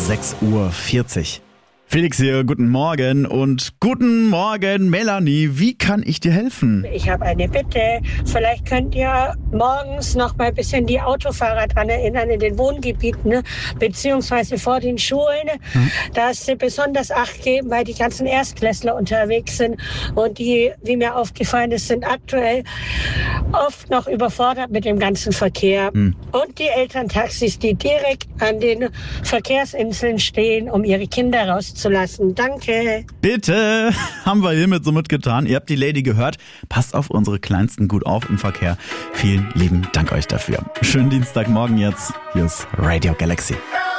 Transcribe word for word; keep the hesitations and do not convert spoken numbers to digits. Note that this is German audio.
sechs Uhr vierzig. Felix hier, guten Morgen und guten Morgen, Melanie. Wie kann ich dir helfen? Ich habe eine Bitte. Vielleicht könnt ihr morgens noch mal ein bisschen die Autofahrer dran erinnern in den Wohngebieten, ne? Beziehungsweise vor den Schulen, hm. dass sie besonders Acht geben, weil die ganzen Erstklässler unterwegs sind und die, wie mir aufgefallen ist, sind aktuell oft noch überfordert mit dem ganzen Verkehr. Hm. Und die Elterntaxis, die direkt an den Verkehrsinseln stehen, um ihre Kinder rauszulassen. Danke. Bitte, haben wir hiermit so mitgetan. Ihr habt die Lady gehört. Passt auf unsere Kleinsten gut auf im Verkehr. Vielen lieben Dank euch dafür. Schönen Dienstagmorgen jetzt. Hier ist Radio Galaxy.